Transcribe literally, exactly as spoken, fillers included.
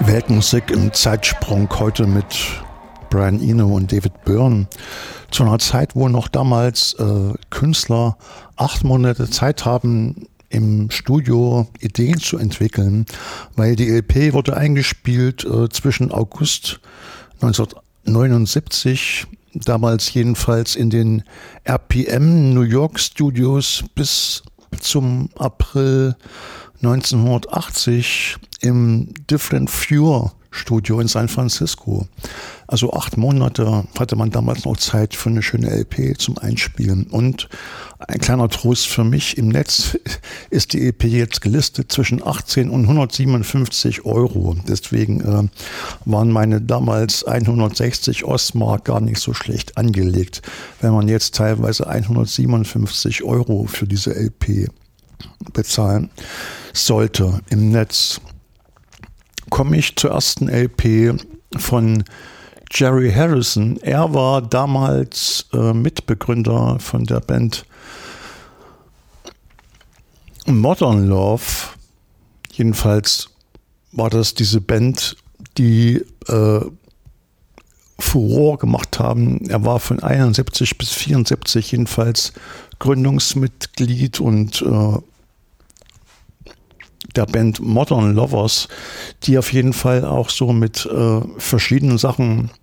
Weltmusik im Zeitsprung heute mit Brian Eno und David Byrne. Zu einer Zeit, wo noch damals äh, Künstler acht Monate Zeit haben, im Studio Ideen zu entwickeln, weil die L P wurde eingespielt äh, zwischen August neunzehnhundertneunundsiebzig, damals jedenfalls in den R P M New York Studios, bis zum April neunzehnhundertachtzig im Different View Studio in San Francisco. Also acht Monate hatte man damals noch Zeit für eine schöne L P zum Einspielen. Und ein kleiner Trost für mich, im Netz ist die L P jetzt gelistet zwischen achtzehn und hundertsiebenundfünfzig Euro. Deswegen äh, waren meine damals hundertsechzig Ostmark gar nicht so schlecht angelegt, wenn man jetzt teilweise hundertsiebenundfünfzig Euro für diese L P bezahlen sollte im Netz. Komme ich zur ersten L P von Jerry Harrison. Er war damals äh, Mitbegründer von der Band Modern Love. Jedenfalls war das diese Band, die äh, Furore gemacht haben. Er war von einundsiebzig bis vierundsiebzig jedenfalls Gründungsmitglied und äh, der Band Modern Lovers, die auf jeden Fall auch so mit äh, verschiedenen Sachen